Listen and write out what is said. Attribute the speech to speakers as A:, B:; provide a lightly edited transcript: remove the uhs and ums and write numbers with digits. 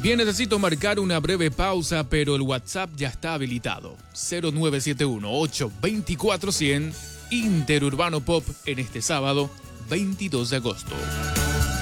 A: Bien, necesito marcar una breve pausa, pero el WhatsApp ya está habilitado. 0971-824-100, Interurbano Pop en este sábado, 22 de agosto.